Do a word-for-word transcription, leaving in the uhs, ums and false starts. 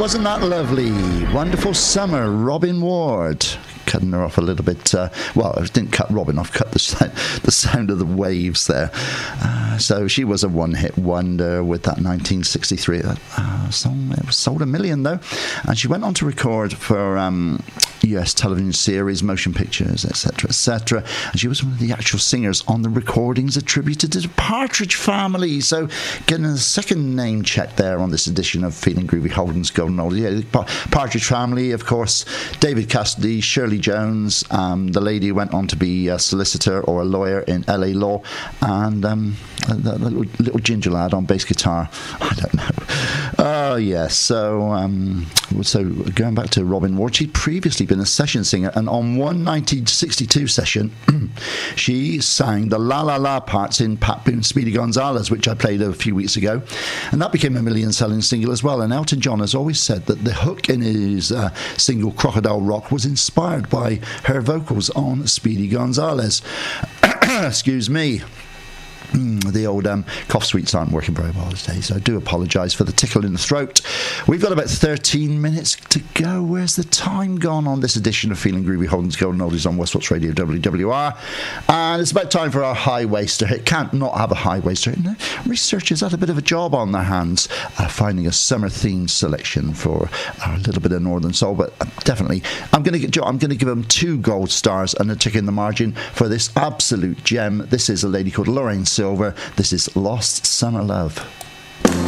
wasn't that lovely? Wonderful Summer, Robin Ward. Cutting her off a little bit. Uh, well, I didn't cut Robin off, cut the sound, the sound of the waves there. Uh, so she was a one-hit wonder with that nineteen sixty-three uh, song. It was sold a million, though. And she went on to record for um, U S television series, motion pictures, et cetera, et cetera. And she was one of the actual singers on the recordings attributed to the Partridge Family. So getting a second name check there on this edition of Feeling Groovy Holden's Golden Oldies. Yeah, the Partridge Family, of course, David Cassidy, Shirley Jones, um, the lady who went on to be a solicitor or a lawyer in L A Law, and um, the little, little ginger lad on bass guitar. I don't know. Oh, yes. So, um, so going back to Robin Ward, she'd previously been a session singer, and on one nineteen sixty-two session, she sang the La La La parts in Pat Boone's Speedy Gonzales, which I played a few weeks ago, and that became a million-selling single as well. And Elton John has always said that the hook in his uh, single Crocodile Rock was inspired by her vocals on Speedy Gonzales. Excuse me. Mm, the old um, cough sweets aren't working very well today, so I do apologise for the tickle in the throat. We've got about thirteen minutes to go. Where's the time gone on this edition of Feeling Groovy Holden's Golden Oldies on Westport Radio W W R? And it's about time for our high waster. It can't not have a high waster. No, researchers had a bit of a job on their hands uh, finding a summer themed selection for a little bit of Northern Soul, but uh, definitely I'm going to I'm going to give them two gold stars and a tick in the margin for this absolute gem. This is a lady called Lorraine Silver. This is Lost Summer Love.